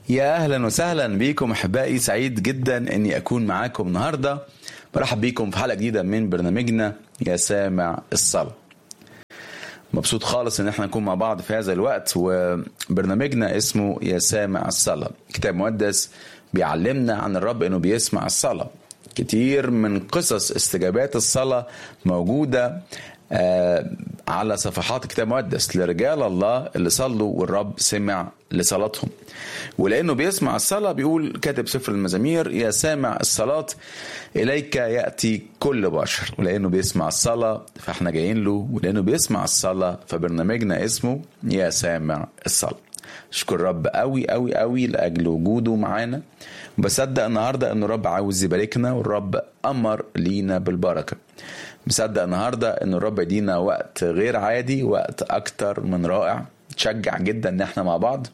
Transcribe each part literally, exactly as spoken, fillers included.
يا أهلا وسهلا بيكم أحبائي، سعيد جدا أني أكون معاكم النهاردة. برحب بيكم في حلقة جديدة من برنامجنا يا سامع الصلاة. مبسوط خالص ان احنا نكون مع بعض في هذا الوقت، وبرنامجنا اسمه يا سامع الصلاة. كتاب مقدس بيعلمنا عن الرب انه بيسمع الصلاة. كتير من قصص استجابات الصلاة موجودة آه على صفحات كتاب مقدس لرجال الله اللي صلوا والرب سمع لصلاتهم. ولأنه بيسمع الصلاة بيقول كاتب سفر المزامير: يا سامع الصلاة إليك يأتي كل بشر. ولأنه بيسمع الصلاة فاحنا جايين له، ولأنه بيسمع الصلاة فبرنامجنا اسمه يا سامع الصلاة. اشكر رب قوي قوي قوي لأجل وجوده معانا، وبصدق النهاردة أن الرب عاوز يباركنا، والرب أمر لينا بالبركة. مصدق النهاردة أن الرب يدينا وقت غير عادي، وقت أكتر من رائع. تشجع جدا أن احنا مع بعض،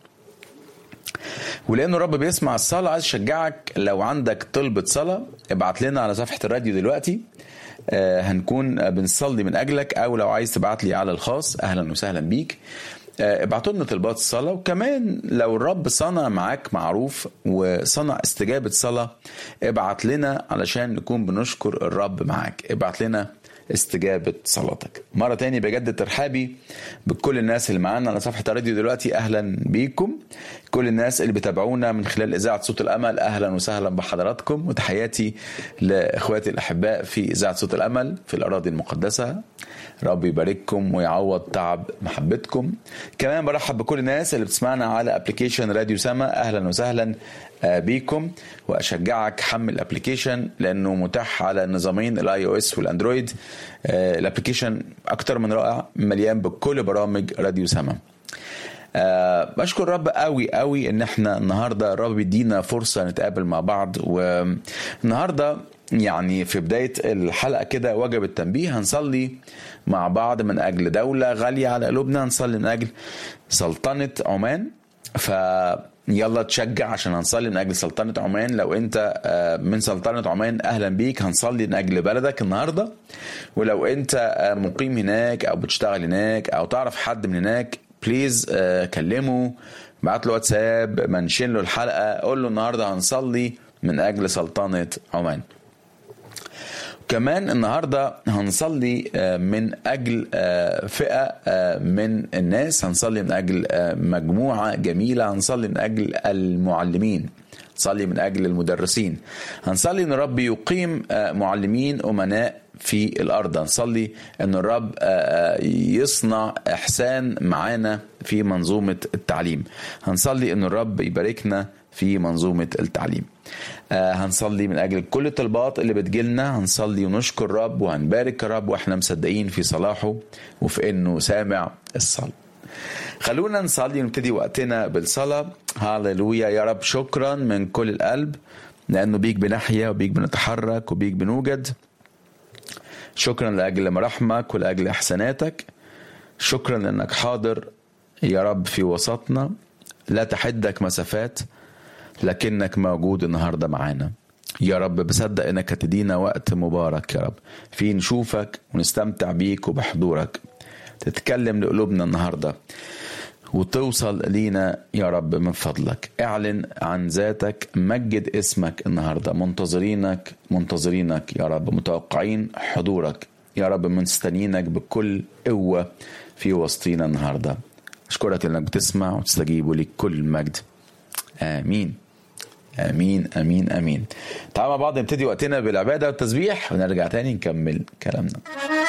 ولأنه الرب بيسمع الصلاة عايز شجعك. لو عندك طلبة صلاة ابعت لنا على صفحة الراديو دلوقتي، آه هنكون بنصلي من أجلك. أو لو عايز تبعت لي على الخاص أهلا وسهلا بيك. آه ابعتوا لنا طلبات الصلاة. وكمان لو الرب صنع معاك معروف وصنع استجابة صلاة ابعت لنا علشان نكون بنشكر الرب معاك. ابعت لنا استجابة صلاتك. مرة تاني بجد ترحابي بكل الناس اللي معانا على صفحة الراديو دلوقتي، أهلا بيكم. كل الناس اللي بتابعونا من خلال إذاعة صوت الأمل أهلا وسهلا بحضراتكم. وتحياتي لإخواتي الأحباء في إذاعة صوت الأمل في الأراضي المقدسة. رب يبارككم ويعوض تعب محبتكم. كمان برحب بكل الناس اللي بتسمعنا على أبليكيشن راديو سما، أهلا وسهلا بيكم. وأشجعك حمل الابليكيشن لأنه متاح على النظامين الاي او اس والاندرويد. الابليكيشن أكتر من رائع، مليان بكل برامج راديو سما. أه بشكر رب قوي قوي ان احنا النهاردة رب بيدينا فرصة نتقابل مع بعض. والنهاردة يعني في بداية الحلقة كده وجب التنبيه، هنصلي مع بعض من أجل دولة غالية على قلوبنا، هنصلي من أجل سلطنة عمان. ف يلا تشجع عشان هنصلي من أجل سلطنة عمان. لو أنت من سلطنة عمان أهلا بيك، هنصلي من أجل بلدك النهاردة. ولو أنت مقيم هناك أو بتشتغل هناك أو تعرف حد من هناك، بليز كلمه، بعت له واتساب، منشن له الحلقة، قول له النهاردة هنصلي من أجل سلطنة عمان. كمان النهاردة هنصلي من أجل فئة من الناس، هنصلي من أجل مجموعة جميلة، هنصلي من أجل المعلمين، هنصلي من أجل المدرسين، هنصلي أن الرب يقيم معلمين أمناء في الأرض، هنصلي أن الرب يصنع إحسان معانا في منظومة التعليم، هنصلي أن الرب يباركنا في منظومة التعليم. آه هنصلي من أجل كل الطلبات اللي بتجيلنا، هنصلي ونشكر الرب وهنبارك الرب وإحنا مصدقين في صلاحه وفي إنه سامع الصلاة. خلونا نصلي ونبتدي وقتنا بالصلاة. هاللويا يا رب، شكرا من كل القلب لأنه بيك بنحيا وبيك بنتحرك وبيك بنوجد. شكرا لأجل مراحمك ولأجل إحساناتك. شكرا لأنك حاضر يا رب في وسطنا، لا تحدك مسافات لكنك موجود النهاردة معانا يا رب. بصدق انك هتدينا وقت مبارك يا رب في نشوفك ونستمتع بيك وبحضورك، تتكلم لقلوبنا النهاردة وتوصل لينا يا رب. من فضلك اعلن عن ذاتك، مجد اسمك النهاردة. منتظرينك منتظرينك يا رب، متوقعين حضورك يا رب، مستنيينك بكل قوة في وسطينا النهاردة. أشكرك لأنك بتسمع وتستجيب، ولك كل مجد. آمين آمين آمين آمين. تعالوا مع بعض نبتدي وقتنا بالعبادة والتسبيح ونرجع تاني نكمل كلامنا.